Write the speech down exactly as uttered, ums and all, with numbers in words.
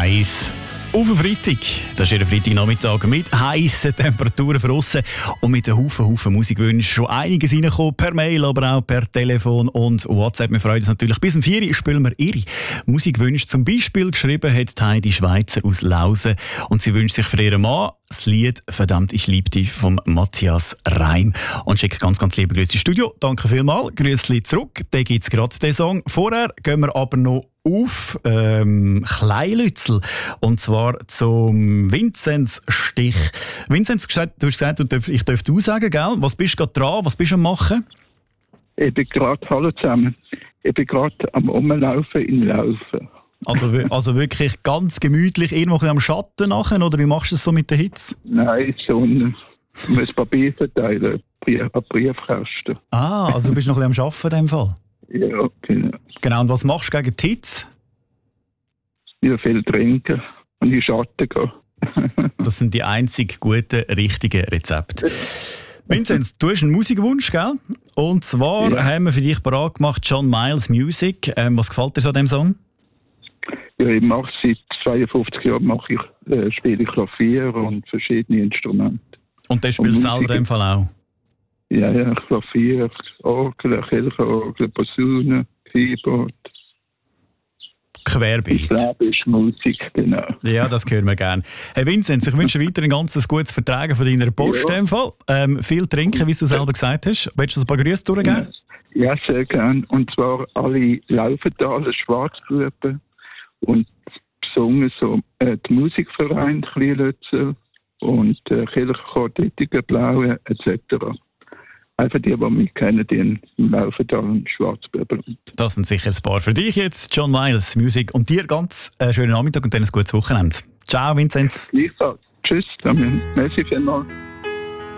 eins. Auf den Freitag. Das ist der Freitagnachmittag mit heissen Temperaturen draussen und mit einem Haufen, Haufen Musikwünschen. Schon einiges reingekommen, per Mail, aber auch per Telefon und WhatsApp. Wir freuen uns natürlich. Bis um vier Uhr spielen wir ihre Musikwünsche. Zum Beispiel geschrieben hat Heidi Schweizer aus Lausen und sie wünscht sich für ihren Mann das Lied «Verdammt, ich lieb dich» von Matthias Reim. Und schickt ganz, ganz liebe Grüße ins Studio. Danke vielmals. Grüßli zurück. Da gibt es gerade den Song. Vorher gehen wir aber noch auf ähm, Kleinlützel. Und zwar zum Vinzenz Stich. Vinzenz, du hast gesagt, ich dürfte du sagen, gell? Was bist du gerade dran? Was bist du am machen? Ich bin gerade, hallo zusammen, ich bin gerade am Umlaufen in Laufen. Also, also wirklich ganz gemütlich, irgendwo am Schatten nachher, oder wie machst du es so mit der Hitze? Nein, Sonne. Ich muss Papier verteilen, Brief, an Briefkasten. Ah, also du bist noch ein bisschen am Arbeiten in dem Fall? Ja, genau. Genau, und was machst du gegen die Hitze? Ja, viel trinken und in den Schatten gehen. Das sind die einzig guten, richtigen Rezepte. Vinzenz, du hast einen Musikwunsch, gell? Und zwar ja. haben wir für dich parat gemacht John Miles Music. Ähm, was gefällt dir so an diesem Song? Ja, ich mache seit zweiundfünfzig Jahren mache ich, äh, spiele ich Klavier und verschiedene Instrumente. Und das spielst du selber in dem Fall auch? Ja, ja, Klavier, Orgel, Kirchenorgel, Posaune, Keyboard. Querbeet. Das Leben ist Musik, genau. Ja, das hören wir gerne. Herr Vinzenz, ich wünsche weiter ein ganz gutes Vertragen von deiner Post. Ja. In dem Fall. Ähm, viel trinken, wie du selber gesagt hast. Willst du ein paar Grüße durchgeben? Ja, sehr gerne. Und zwar alle Laufentaler Schwarzbuben und besungen so äh, die Musikverein Kleinlützel und äh, Kirchenchor Dittigen Blaue et cetera. Einfach die, die mich kennen, die im Laufental und Schwarzbuben. Das sind sicher ein paar für dich jetzt. John Miles Music und dir ganz äh, schönen Nachmittag und dann ein gutes Wochenende. Ciao, Vinzenz. Gleichfalls. Tschüss, Damian. Merci vielmals.